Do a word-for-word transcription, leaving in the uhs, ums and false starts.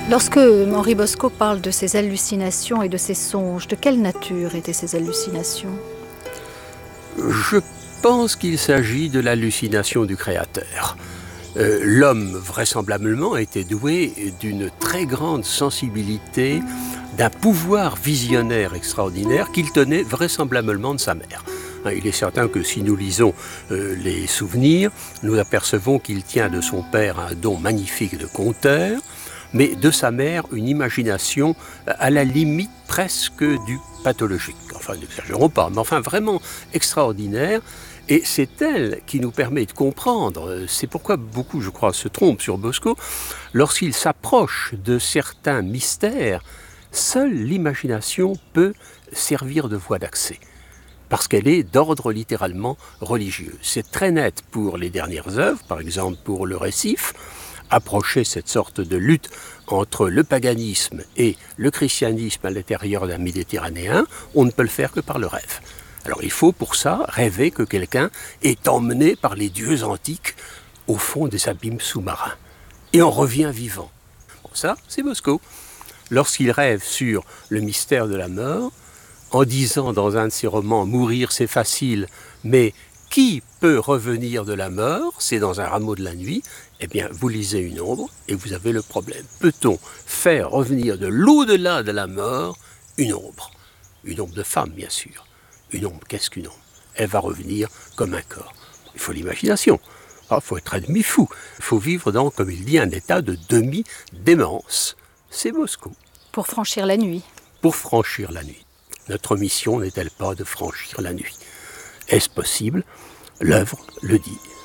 Lorsque Henri Bosco parle de ses hallucinations et de ses songes, de quelle nature étaient ces hallucinations? Je pense qu'il s'agit de l'hallucination du créateur. Euh, L'homme, vraisemblablement, était doué d'une très grande sensibilité, d'un pouvoir visionnaire extraordinaire qu'il tenait vraisemblablement de sa mère. Il est certain que si nous lisons euh, les souvenirs, nous apercevons qu'il tient de son père un don magnifique de conteur, mais de sa mère une imagination à la limite presque du pathologique. Enfin, n'exagérons pas, mais enfin vraiment extraordinaire. Et c'est elle qui nous permet de comprendre, c'est pourquoi beaucoup, je crois, se trompent sur Bosco, lorsqu'il s'approche de certains mystères, seule l'imagination peut servir de voie d'accès, parce qu'elle est d'ordre littéralement religieux. C'est très net pour les dernières œuvres, par exemple pour le Récif, approcher cette sorte de lutte entre le paganisme et le christianisme à l'intérieur d'un Méditerranéen, on ne peut le faire que par le rêve. Alors il faut pour ça rêver que quelqu'un est emmené par les dieux antiques au fond des abîmes sous-marins. Et on revient vivant. Bon, ça, c'est Bosco. Lorsqu'il rêve sur le mystère de la mort, en disant dans un de ses romans « Mourir, c'est facile, mais qui peut revenir de la mort ?» C'est dans un rameau de la nuit. Eh bien, vous lisez une ombre et vous avez le problème. Peut-on faire revenir de l'au-delà de la mort une ombre? Une ombre de femme, bien sûr. Une ombre, qu'est-ce qu'une ombre? Elle va revenir comme un corps. Il faut l'imagination. Il faut être un demi-fou. Il faut vivre dans, comme il dit, un état de demi-démence. C'est Bosco. Pour franchir la nuit. Pour franchir la nuit. Notre mission n'est-elle pas de franchir la nuit? Est-ce possible? L'œuvre le dit.